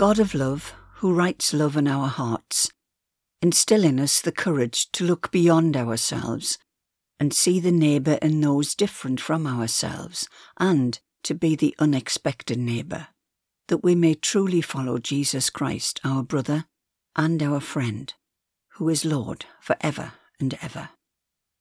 God of love, who writes love in our hearts, instill in us the courage to look beyond ourselves and see the neighbour in those different from ourselves, and to be the unexpected neighbour, that we may truly follow Jesus Christ, our brother and our friend, who is Lord for ever and ever.